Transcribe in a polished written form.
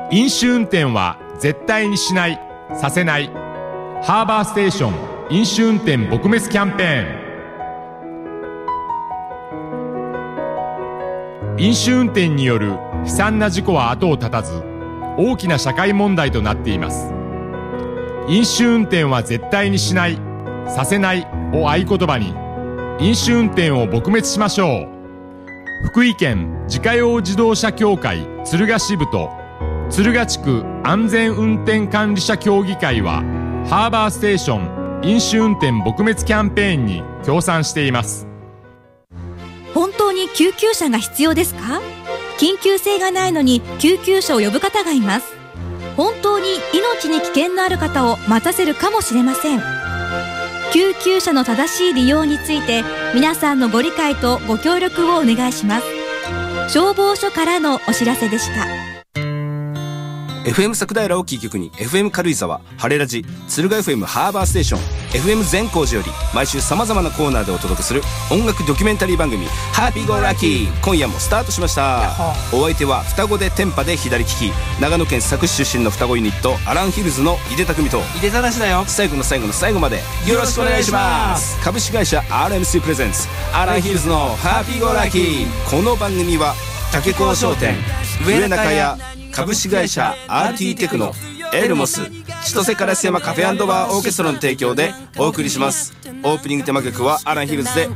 飲酒運転は絶対にしない、させない。ハーバーステーション飲酒運転撲滅キャンペーン。飲酒運転による悲惨な事故は後を絶たず、大きな社会問題となっています。飲酒運転は絶対にしない、させないを合言葉に、飲酒運転を撲滅しましょう。福井県自家用自動車協会敦賀支部と敦賀地区安全運転管理者協議会は、ハーバーステーション飲酒運転撲滅キャンペーンに協賛しています。 本当に救急車が必要ですか？緊急性がないのに救急車を呼ぶ方がいます。本当に命に危険のある方を待たせるかもしれません。救急車の正しい利用について、皆さんのご理解とご協力をお願いします。消防署からのお知らせでした。 FM 桜平をキー局に FM 軽井沢、晴れラジ、敦賀 FM ハーバーステーション、FM 善光寺より毎週様々なコーナーでお届けする音楽ドキュメンタリー番組ハッピーゴーラッキー、今夜もスタートしました。お相手は双子でテンパで左利き、長野県佐久市出身の双子ユニットアランヒルズの井出匠と井出正だよ。 最後の最後の最後までよろしくお願いします。株式会社 RMC プレゼンツアランヒルズのハッピーゴーラッキー。この番組は竹高商店、上中屋、株式会社 RT テクノ、エルモス、千歳烏山カフェ&バーオーケストラの提供でお送りします。オープニングテーマ曲はアランヒルズで